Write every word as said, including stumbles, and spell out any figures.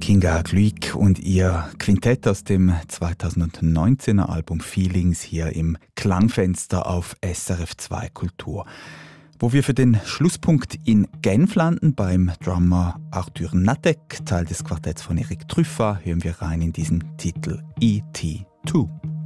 Kinga Gluick und ihr Quintett aus dem zweitausendneunzehner Album Feelings hier im Klangfenster auf S R F zwei Kultur. Wo wir für den Schlusspunkt in Genf landen, beim Drummer Arthur Natek, Teil des Quartetts von Eric Truffat, hören wir rein in diesen Titel E T zwei.